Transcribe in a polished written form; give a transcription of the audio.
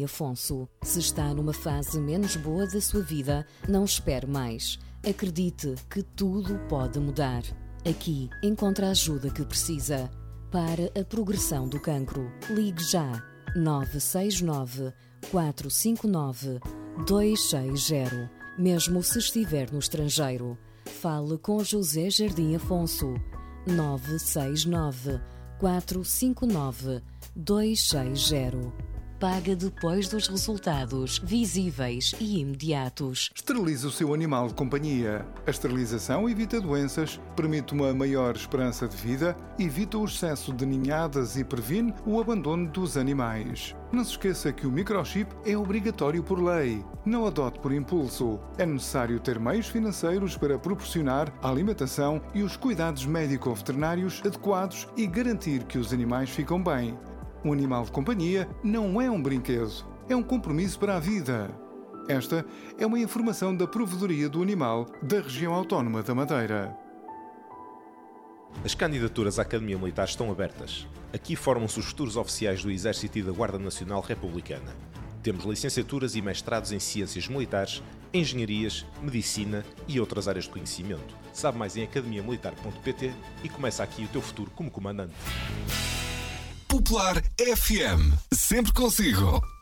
Afonso, se está numa fase menos boa da sua vida, não espere mais. Acredite que tudo pode mudar. Aqui encontra a ajuda que precisa. Para a progressão do cancro, ligue já 969 459 260. Mesmo se estiver no estrangeiro, fale com José Jardim Afonso. 969 459 260. Paga depois dos resultados visíveis e imediatos. Esterilize o seu animal de companhia. A esterilização evita doenças, permite uma maior esperança de vida, evita o excesso de ninhadas e previne o abandono dos animais. Não se esqueça que o microchip é obrigatório por lei. Não adote por impulso. É necessário ter meios financeiros para proporcionar a alimentação e os cuidados médico-veterinários adequados e garantir que os animais ficam bem. Um animal de companhia não é um brinquedo, é um compromisso para a vida. Esta é uma informação da Provedoria do Animal da Região Autónoma da Madeira. As candidaturas à Academia Militar estão abertas. Aqui formam-se os futuros oficiais do Exército e da Guarda Nacional Republicana. Temos licenciaturas e mestrados em Ciências Militares, Engenharias, Medicina e outras áreas de conhecimento. Sabe mais em academiamilitar.pt e começa aqui o teu futuro como comandante. Popular FM, sempre consigo.